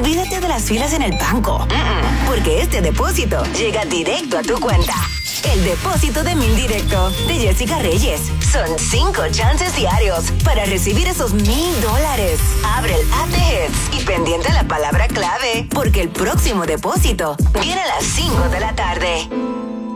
Olvídate de las filas en el banco. Porque este depósito llega directo a tu cuenta. El depósito de Mil Directo de Jessica Reyes. Son 5 chances diarios para recibir esos $1,000. Abre el app de Hits y pendiente a la palabra clave, porque el próximo depósito viene a las 5 de la tarde.